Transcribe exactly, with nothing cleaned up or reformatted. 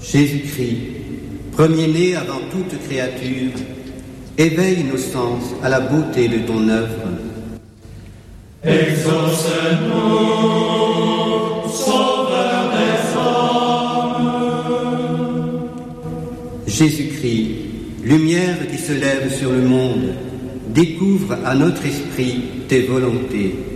Jésus-Christ, premier-né avant toute créature, éveille nos sens à la beauté de ton œuvre. Exauce-nous, Sauveur des hommes. Jésus-Christ, lumière qui se lève sur le monde, découvre à notre esprit tes volontés.